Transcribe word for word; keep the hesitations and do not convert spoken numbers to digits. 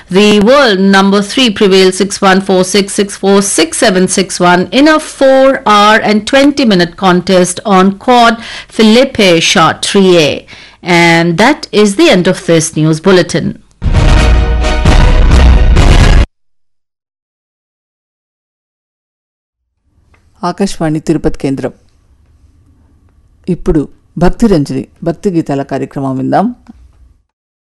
The world number three prevailed six one four six six four six seven six one in a four hour and twenty minute contest on quad Philippe Chatrier. And that is the end of this news bulletin. Akashvani Tirupati కేంద్రం. ఇప్పుడు భక్తి రంజని భక్తి గీతాల కార్యక్రమం విందాం.